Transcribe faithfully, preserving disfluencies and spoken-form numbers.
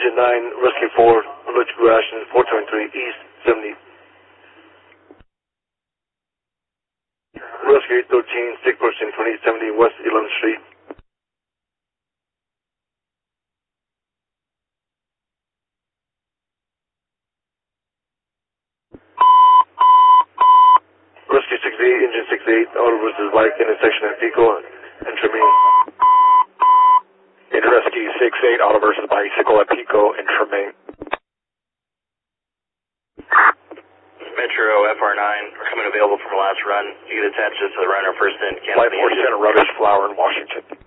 Engine nine, Rescue four, allergic reaction, four twenty-three, East seventy. Rescue eight thirteen, sick person, twenty seventy, West eleventh Street. Rescue sixty-eight, Engine sixty-eight, auto versus bike, intersection at Pico and Tremaine. In Rescue sixty-eight, auto versus bicycle at Pico and Tremaine. Metro F R nine, we're coming available from the last run. You get attached to the runner first in. Flight four center, Rubbish, Flower in Washington.